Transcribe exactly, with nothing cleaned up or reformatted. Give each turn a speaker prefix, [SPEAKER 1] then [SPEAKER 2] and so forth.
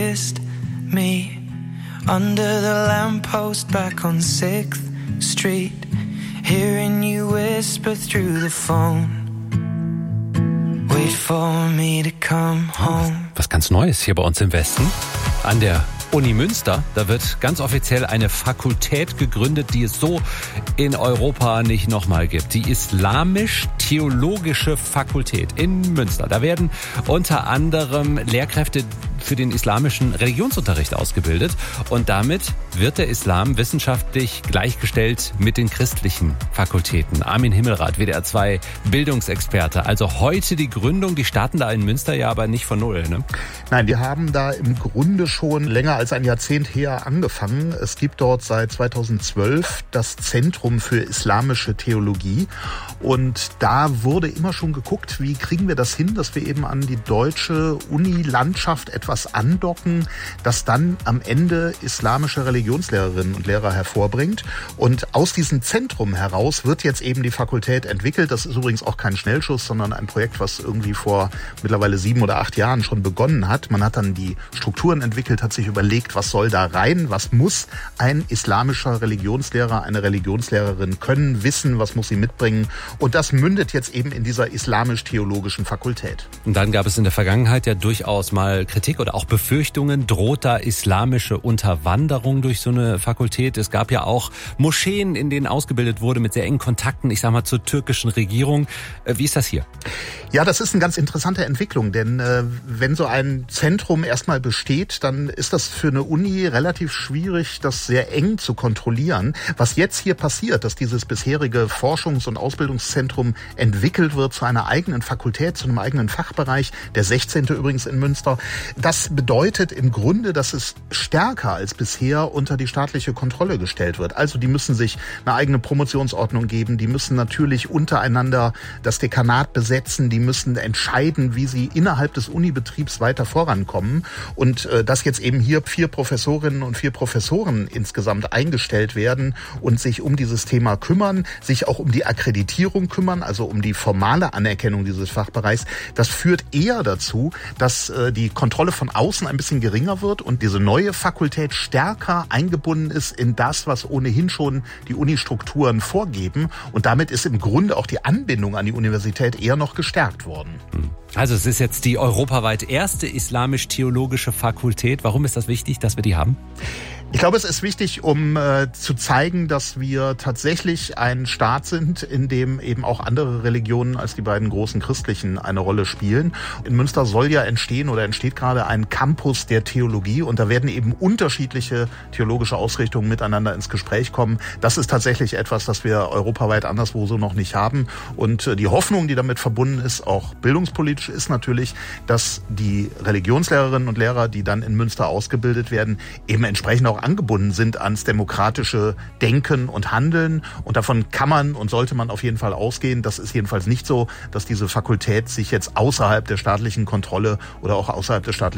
[SPEAKER 1] kissed me under the lamppost back on sixth Street, hearing you whisper through the phone. Wait for me to come home.
[SPEAKER 2] Was ganz Neues hier bei uns im Westen. An der Uni Münster, da wird ganz offiziell eine Fakultät gegründet, die es so in Europa nicht nochmal gibt. Die Islamisch-Theologische Fakultät in Münster. Da werden unter anderem Lehrkräfte für den islamischen Religionsunterricht ausgebildet. Und damit wird der Islam wissenschaftlich gleichgestellt mit den christlichen Fakultäten. Armin Himmelrath, W D R zwei Bildungsexperte. Also heute die Gründung, die starten da in Münster ja aber nicht von Null, ne?
[SPEAKER 3] Nein, die haben da im Grunde schon länger als ein Jahrzehnt her angefangen. Es gibt dort seit zweitausendzwölf das Zentrum für islamische Theologie. Und da wurde immer schon geguckt, wie kriegen wir das hin, dass wir eben an die deutsche Uni-Landschaft etwas andocken, das dann am Ende islamische Religionslehrerinnen und Lehrer hervorbringt. Und aus diesem Zentrum heraus wird jetzt eben die Fakultät entwickelt. Das ist übrigens auch kein Schnellschuss, sondern ein Projekt, was irgendwie vor mittlerweile sieben oder acht Jahren schon begonnen hat. Man hat dann die Strukturen entwickelt, hat sich überlegt, was soll da rein, was muss ein islamischer Religionslehrer, eine Religionslehrerin können, wissen, was muss sie mitbringen. Und das mündet jetzt eben in dieser islamisch-theologischen Fakultät.
[SPEAKER 2] Und dann gab es in der Vergangenheit ja durchaus mal Kritik oder auch Befürchtungen, droht da islamische Unterwanderung durch so eine Fakultät. Es gab ja auch Moscheen, in denen ausgebildet wurde mit sehr engen Kontakten, ich sag mal, zur türkischen Regierung. Wie ist das hier?
[SPEAKER 3] Ja, das ist eine ganz interessante Entwicklung, denn äh, wenn so ein Zentrum erstmal besteht, dann ist das für eine Uni relativ schwierig, das sehr eng zu kontrollieren. Was jetzt hier passiert, dass dieses bisherige Forschungs- und Ausbildungszentrum entwickelt wird zu einer eigenen Fakultät, zu einem eigenen Fachbereich, der sechzehnte übrigens in Münster, das bedeutet im Grunde, dass es stärker als bisher unter die staatliche Kontrolle gestellt wird. Also die müssen sich eine eigene Promotionsordnung geben, die müssen natürlich untereinander das Dekanat besetzen, die müssen entscheiden, wie sie innerhalb des Unibetriebs weiter vorankommen. Und äh, dass jetzt eben hier vier Professorinnen und vier Professoren insgesamt eingestellt werden und sich um dieses Thema kümmern, sich auch um die Akkreditierung kümmern, also um die formale Anerkennung dieses Fachbereichs, das führt eher dazu, dass äh, die Kontrolle von außen ein bisschen geringer wird und diese neue Fakultät stärker eingebunden ist in das, was ohnehin schon die Unistrukturen vorgeben. Und damit ist im Grunde auch die Anbindung an die Universität eher noch gestärkt worden.
[SPEAKER 2] Also es ist jetzt die europaweit erste islamisch-theologische Fakultät. Warum ist das wichtig, dass wir die haben?
[SPEAKER 3] Ich glaube, es ist wichtig, um äh, zu zeigen, dass wir tatsächlich ein Staat sind, in dem eben auch andere Religionen als die beiden großen christlichen eine Rolle spielen. In Münster soll ja entstehen oder entsteht gerade ein Campus der Theologie und da werden eben unterschiedliche theologische Ausrichtungen miteinander ins Gespräch kommen. Das ist tatsächlich etwas, das wir europaweit anderswo so noch nicht haben. Und äh, die Hoffnung, die damit verbunden ist, auch bildungspolitisch, ist natürlich, dass die Religionslehrerinnen und Lehrer, die dann in Münster ausgebildet werden, eben entsprechend auch angebunden sind ans demokratische Denken und Handeln. Und davon kann man und sollte man auf jeden Fall ausgehen. Das ist jedenfalls nicht so, dass diese Fakultät sich jetzt außerhalb der staatlichen Kontrolle oder auch außerhalb des staatlichen